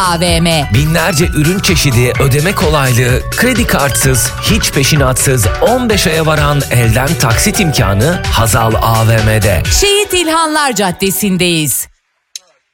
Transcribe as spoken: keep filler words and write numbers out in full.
A V M. Binlerce ürün çeşidi, ödeme kolaylığı, kredi kartsız, hiç peşinatsız on beş aya varan elden taksit imkanı Hazal A V M'de. Şehit İlhanlar Caddesi'ndeyiz.